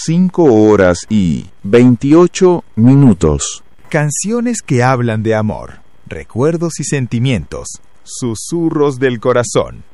5 horas y 28 minutos. Canciones que hablan de amor, recuerdos y sentimientos, susurros del corazón.